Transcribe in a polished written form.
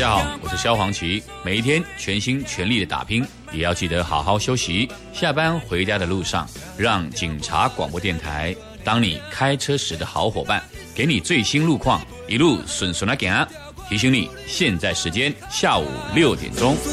家好，我是萧煌奇，每一天全心全力的打拼，也要记得好好休息。下班回家的路上，让警察广播电台当你开车时的好伙伴，给你最新路况，一路顺顺的行。提醒你，现在时间下午6点钟。